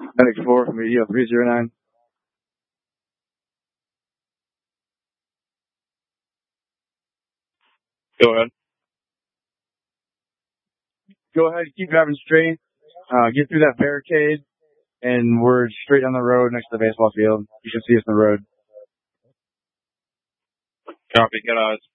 Medic 4 from EDO 309. Go ahead. Go ahead, keep driving straight. Get through that barricade, and we're straight down the road next to the baseball field. You should see us on the road. Copy. Get eyes.